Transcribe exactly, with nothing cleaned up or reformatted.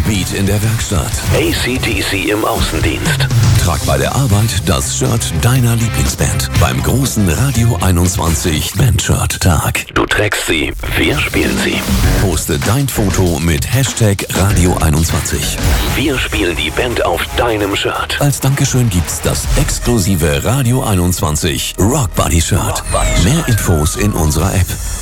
Beat in der Werkstatt. A C D C im Außendienst. Trag bei der Arbeit das Shirt deiner Lieblingsband beim großen Radio einundzwanzig Bandshirt-Tag. Du trägst sie, wir spielen sie. Poste dein Foto mit Hashtag Radio einundzwanzig. Wir spielen die Band auf deinem Shirt. Als Dankeschön gibt's das exklusive Radio einundzwanzig Rock Buddy Shirt. Mehr Infos in unserer App.